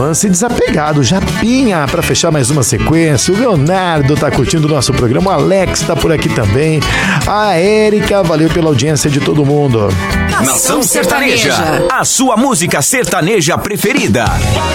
romance desapegado. Japinha, pra fechar mais uma sequência. O Leonardo tá curtindo o nosso programa. O Alex tá por aqui também. A Érica, valeu pela audiência de todo mundo. Nação Sertaneja, a sua música sertaneja preferida.